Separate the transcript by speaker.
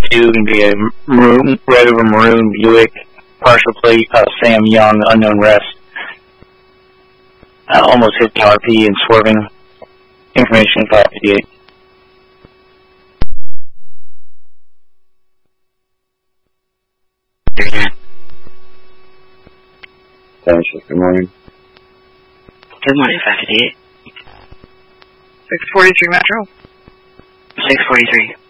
Speaker 1: 2 can be a maroon, red over maroon Buick, partial plate, Sam Young, unknown rest. Almost hit the RP and swerving. Information 558.
Speaker 2: Good morning.
Speaker 3: Good morning, 558.
Speaker 4: 643 Metro.
Speaker 3: 643.